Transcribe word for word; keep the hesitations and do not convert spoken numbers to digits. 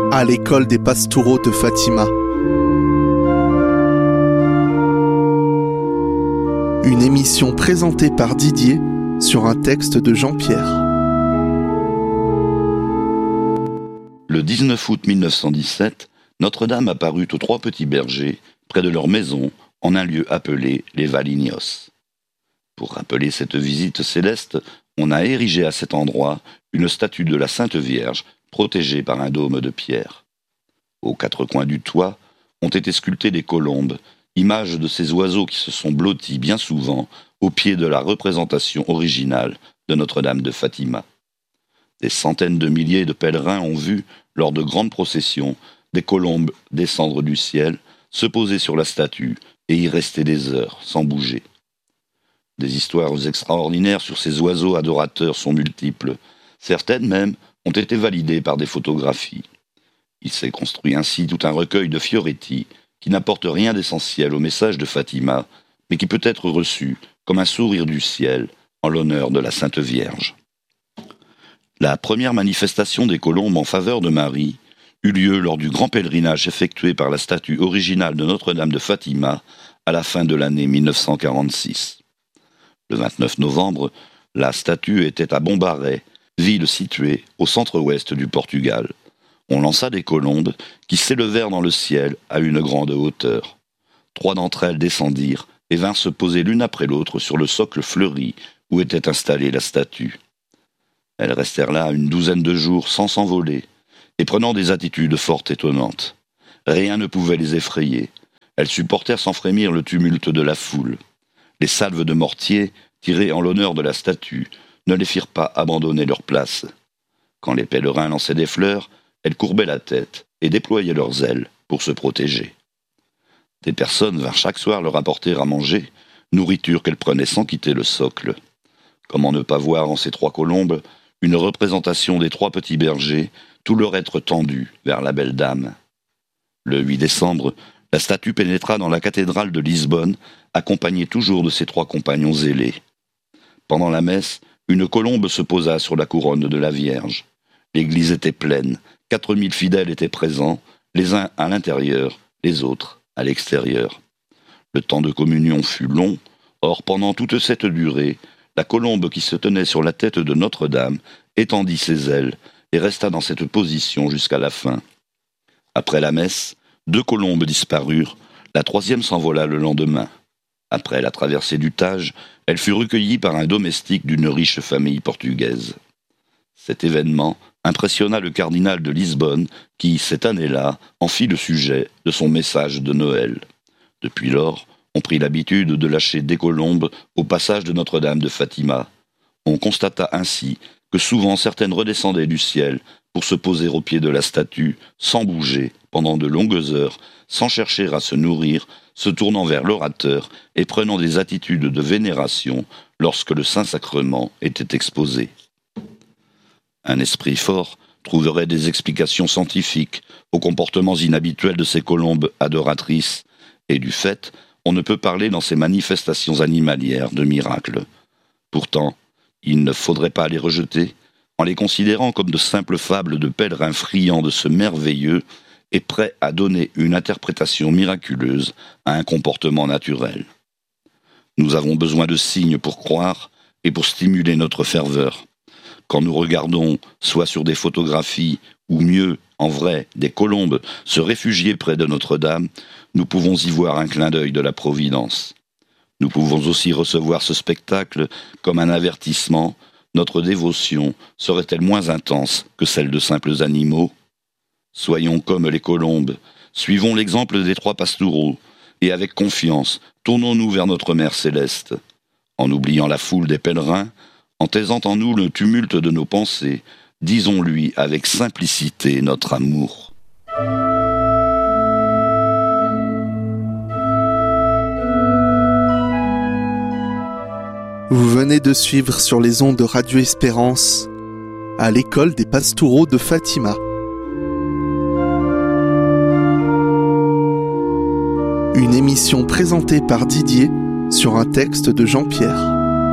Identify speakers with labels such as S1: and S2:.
S1: à l'école des Pastoureaux de Fatima. Une émission présentée par Didier sur un texte de Jean-Pierre.
S2: Le dix-neuf août mille neuf cent dix-sept, Notre-Dame apparut aux trois petits bergers, près de leur maison, en un lieu appelé les Valignos. Pour rappeler cette visite céleste, on a érigé à cet endroit une statue de la Sainte Vierge, protégée par un dôme de pierre. Aux quatre coins du toit ont été sculptées des colombes, images de ces oiseaux qui se sont blottis bien souvent au pied de la représentation originale de Notre-Dame de Fatima. Des centaines de milliers de pèlerins ont vu, lors de grandes processions, des colombes descendre du ciel, se poser sur la statue et y rester des heures, sans bouger. Des histoires extraordinaires sur ces oiseaux adorateurs sont multiples. Certaines même ont été validées par des photographies. Il s'est construit ainsi tout un recueil de fioretti qui n'apporte rien d'essentiel au message de Fatima, mais qui peut être reçu comme un sourire du ciel en l'honneur de la Sainte Vierge. La première manifestation des colombes en faveur de Marie eut lieu lors du grand pèlerinage effectué par la statue originale de Notre-Dame de Fatima à la fin de l'année mille neuf cent quarante-six. Le vingt-neuf novembre, la statue était à Bombaré, ville située au centre-ouest du Portugal. On lança des colombes qui s'élevèrent dans le ciel à une grande hauteur. Trois d'entre elles descendirent et vinrent se poser l'une après l'autre sur le socle fleuri où était installée la statue. Elles restèrent là une douzaine de jours sans s'envoler, et prenant des attitudes fort étonnantes. Rien ne pouvait les effrayer. Elles supportèrent sans frémir le tumulte de la foule. Les salves de mortier, tirées en l'honneur de la statue, ne les firent pas abandonner leur place. Quand les pèlerins lançaient des fleurs, elles courbaient la tête et déployaient leurs ailes pour se protéger. Des personnes vinrent chaque soir leur apporter à manger, nourriture qu'elles prenaient sans quitter le socle. Comment ne pas voir en ces trois colombes une représentation des trois petits bergers, tout leur être tendu vers la belle dame. Le huit décembre, la statue pénétra dans la cathédrale de Lisbonne, accompagnée toujours de ses trois compagnons zélés. Pendant la messe, une colombe se posa sur la couronne de la Vierge. L'église était pleine, quatre mille fidèles étaient présents, les uns à l'intérieur, les autres à l'extérieur. Le temps de communion fut long, or pendant toute cette durée, la colombe qui se tenait sur la tête de Notre-Dame étendit ses ailes et resta dans cette position jusqu'à la fin. Après la messe, deux colombes disparurent, la troisième s'envola le lendemain. Après la traversée du Tage, elle fut recueillie par un domestique d'une riche famille portugaise. Cet événement impressionna le cardinal de Lisbonne qui, cette année-là, en fit le sujet de son message de Noël. Depuis lors, on prit l'habitude de lâcher des colombes au passage de Notre-Dame de Fatima. On constata ainsi que souvent certaines redescendaient du ciel pour se poser au pied de la statue, sans bouger, pendant de longues heures, sans chercher à se nourrir, se tournant vers l'orateur et prenant des attitudes de vénération lorsque le Saint-Sacrement était exposé. Un esprit fort trouverait des explications scientifiques aux comportements inhabituels de ces colombes adoratrices, et du fait, on ne peut parler dans ces manifestations animalières de miracles. Pourtant, il ne faudrait pas les rejeter, en les considérant comme de simples fables de pèlerins friands de ce merveilleux et prêts à donner une interprétation miraculeuse à un comportement naturel. Nous avons besoin de signes pour croire et pour stimuler notre ferveur. Quand nous regardons, soit sur des photographies, ou mieux, en vrai, des colombes se réfugier près de Notre-Dame, nous pouvons y voir un clin d'œil de la Providence. Nous pouvons aussi recevoir ce spectacle comme un avertissement. Notre dévotion serait-elle moins intense que celle de simples animaux ? Soyons comme les colombes, suivons l'exemple des trois pastoureaux, et avec confiance, tournons-nous vers notre Mère céleste. En oubliant la foule des pèlerins, en taisant en nous le tumulte de nos pensées, disons-lui avec simplicité notre amour.
S1: Vous venez de suivre sur les ondes de Radio Espérance à l'école des Pastoureaux de Fatima. Une émission présentée par Didier sur un texte de Jean-Pierre.